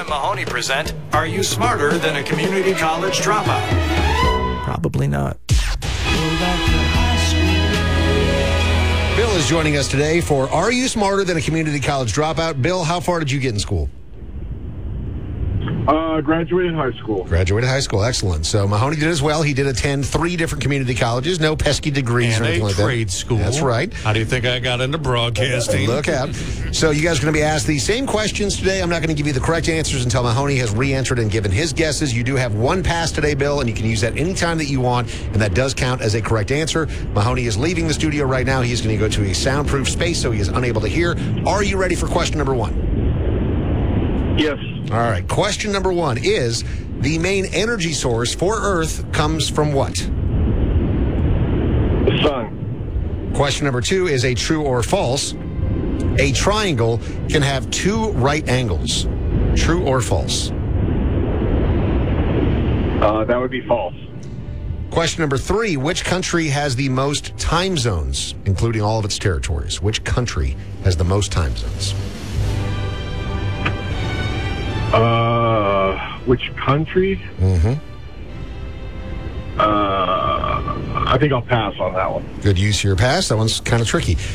and Mahoney present Are You Smarter Than a Community College Dropout? Probably not. Bill is joining us today for Are You Smarter Than a Community College Dropout? Bill, how far did you get in school? Graduated high school. Graduated high school. Excellent. So Mahoney did as well. He did attend 3 different community colleges. No pesky degrees and or anything like that. And a trade school. That's right. How do you think I got into broadcasting? Look out. So you guys are going to be asked these same questions today. I'm not going to give you the correct answers until Mahoney has re-entered and given his guesses. You do have 1 pass today, Bill, and you can use that anytime that you want, and that does count as a correct answer. Mahoney is leaving the studio right now. He's going to go to a soundproof space so he is unable to hear. Are you ready for question number 1? Yes. All right. Question number 1 is, the main energy source for Earth comes from what? The sun. Question number 2 is a true or false. A triangle can have 2 right angles. True or false? That would be false. Question number 3, which country has the most time zones, including all of its territories? Which country has the most time zones? Which country? Mm-hmm. I think I'll pass on that one. Good use of your pass. That one's kind of tricky.